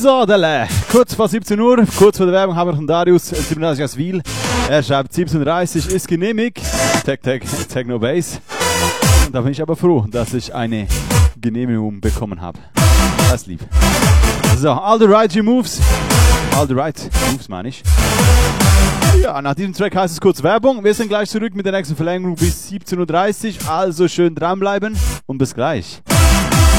So, Dele, kurz vor 17 Uhr, kurz vor der Werbung haben wir von Darius 37 aus Wiel. Er schreibt 17:30 ist genehmigt. Techno Bass. Und da bin ich aber froh, dass ich eine Genehmigung bekommen habe. Das ist lieb. So, all the right moves. All the right moves meine ich. Ja, nach diesem Track heißt es kurz Werbung. Wir sind gleich zurück mit der nächsten Verlängerung bis 17:30 Uhr. Also schön dranbleiben und bis gleich.